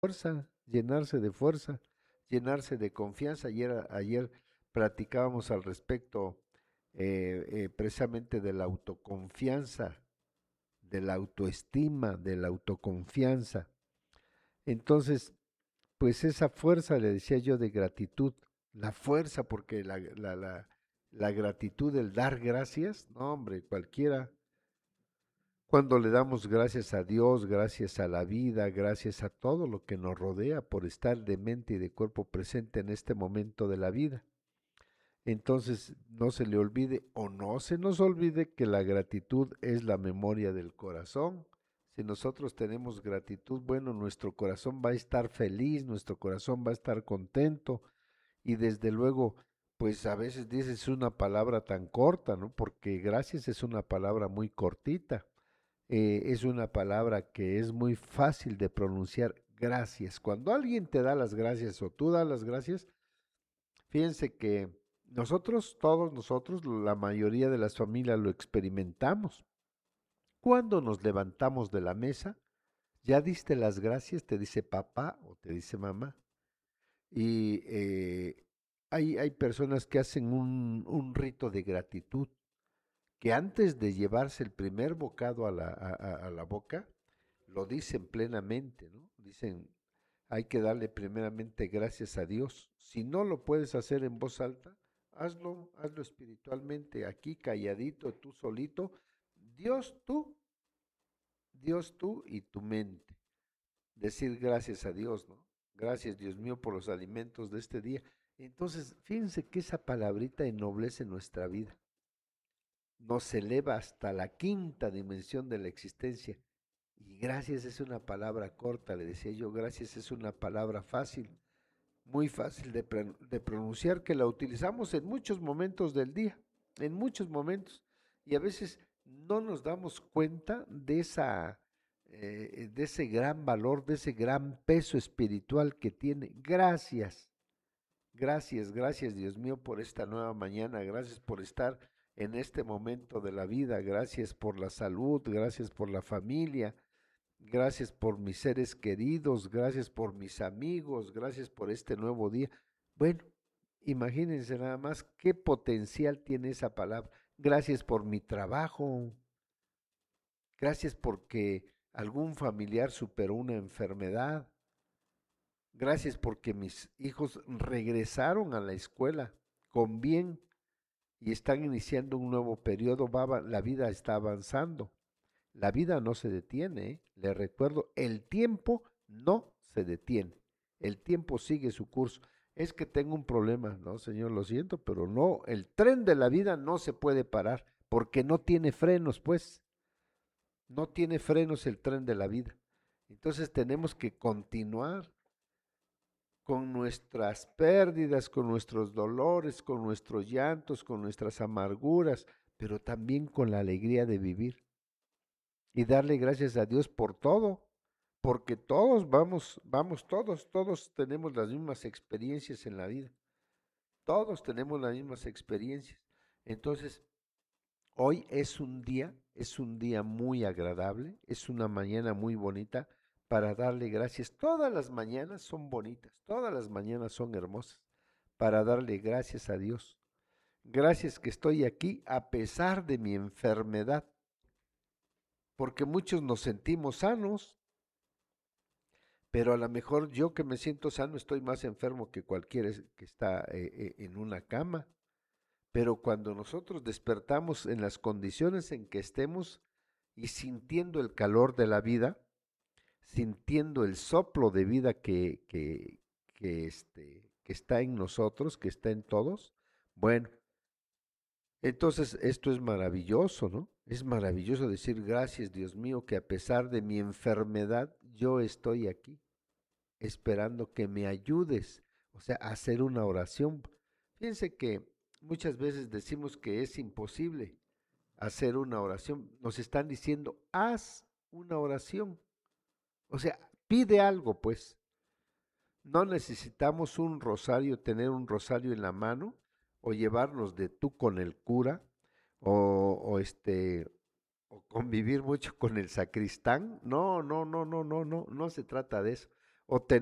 fuerza, llenarse de confianza. Ayer platicábamos al respecto precisamente de la autoconfianza, de la autoestima, de la autoconfianza. Entonces, pues esa fuerza, le decía yo, de gratitud, la fuerza, porque la gratitud, el dar gracias, no hombre, cualquiera, cuando le damos gracias a Dios, gracias a la vida, gracias a todo lo que nos rodea por estar de mente y de cuerpo presente en este momento de la vida. Entonces, no se le olvide o no se nos olvide que la gratitud es la memoria del corazón. Si nosotros tenemos gratitud, bueno, nuestro corazón va a estar feliz, nuestro corazón va a estar contento y desde luego, pues a veces dices una palabra tan corta, ¿no? Porque gracias es una palabra muy cortita, es una palabra que es muy fácil de pronunciar, gracias. Cuando alguien te da las gracias o tú das las gracias, fíjense que nosotros, todos nosotros, la mayoría de las familias lo experimentamos. Cuando nos levantamos de la mesa, ya diste las gracias, te dice papá o te dice mamá. Y hay personas que hacen un rito de gratitud, que antes de llevarse el primer bocado a la boca, lo dicen plenamente, ¿no? Dicen, hay que darle primeramente gracias a Dios. Si no lo puedes hacer en voz alta, hazlo espiritualmente, aquí calladito, tú solito. Dios tú, Dios tú y tu mente. Decir gracias a Dios, ¿no? Gracias, Dios mío, por los alimentos de este día. Entonces, fíjense que esa palabrita ennoblece nuestra vida, nos eleva hasta la quinta dimensión de la existencia. Y gracias es una palabra corta, le decía yo, gracias es una palabra fácil, muy fácil de pronunciar, que la utilizamos en muchos momentos del día, en muchos momentos. Y a veces no nos damos cuenta de ese gran valor, de ese gran peso espiritual que tiene. Gracias. Gracias, gracias Dios mío por esta nueva mañana, gracias por estar en este momento de la vida, gracias por la salud, gracias por la familia, gracias por mis seres queridos, gracias por mis amigos, gracias por este nuevo día. Bueno, imagínense nada más qué potencial tiene esa palabra. Gracias por mi trabajo, gracias porque algún familiar superó una enfermedad. Gracias porque mis hijos regresaron a la escuela con bien y están iniciando un nuevo periodo. La vida está avanzando. La vida no se detiene, ¿eh? Les recuerdo, el tiempo no se detiene. El tiempo sigue su curso. Es que tengo un problema, no, señor, lo siento, pero no, el tren de la vida no se puede parar porque no tiene frenos, pues. No tiene frenos el tren de la vida. Entonces tenemos que continuar con nuestras pérdidas, con nuestros dolores, con nuestros llantos, con nuestras amarguras, pero también con la alegría de vivir y darle gracias a Dios por todo, porque todos todos tenemos las mismas experiencias en la vida, todos tenemos las mismas experiencias. Entonces, hoy es un día muy agradable, es una mañana muy bonita para darle gracias. Todas las mañanas son bonitas, todas las mañanas son hermosas para darle gracias a Dios. Gracias que estoy aquí a pesar de mi enfermedad, porque muchos nos sentimos sanos, pero a lo mejor yo que me siento sano estoy más enfermo que cualquiera que está en una cama. Pero cuando nosotros despertamos en las condiciones en que estemos y sintiendo el calor de la vida, sintiendo el soplo de vida que está en nosotros, que está en todos, bueno, entonces esto es maravilloso, ¿no? Es maravilloso decir gracias, Dios mío, que a pesar de mi enfermedad, yo estoy aquí, esperando que me ayudes, o sea, a hacer una oración. Fíjense que muchas veces decimos que es imposible hacer una oración. Nos están diciendo, haz una oración. O sea, pide algo, pues. No necesitamos un rosario, tener un rosario en la mano o llevarnos de tú con el cura o convivir mucho con el sacristán. No, no, no, no, no, no, no se trata de eso. o